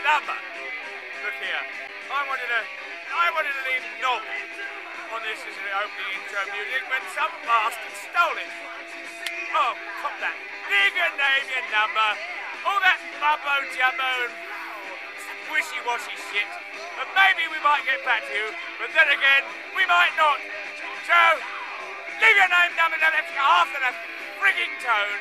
number. Look here, I wanted to leave Knob on this as an opening intro music when some bastard stole it. Oh, cop that. Leave your name, your number, all that mumbo-jumbo and wishy-washy shit. And maybe we might get back to you, but then again, we might not. So, leave your name, number, half of the frigging tone.